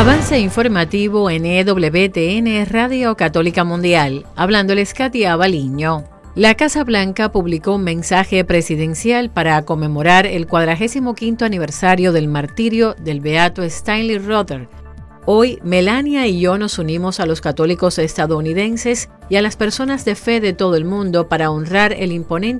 Avance informativo en EWTN Radio Católica Mundial. Hablándoles Katia Baliño. La Casa Blanca publicó un mensaje presidencial para conmemorar el 45º aniversario del martirio del beato Stanley Rother. Hoy, Melania y yo nos unimos a los católicos estadounidenses y a las personas de fe de todo el mundo para honrar el imponente